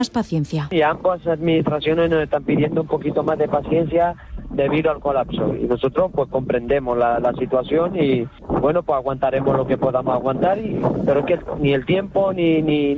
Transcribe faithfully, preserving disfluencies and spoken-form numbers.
más paciencia. Y ambas administraciones nos están pidiendo un poquito más de paciencia debido al colapso. Y nosotros pues comprendemos la, la situación y bueno, pues aguantaremos lo que podamos aguantar, y, pero es que ni el tiempo ni, ni,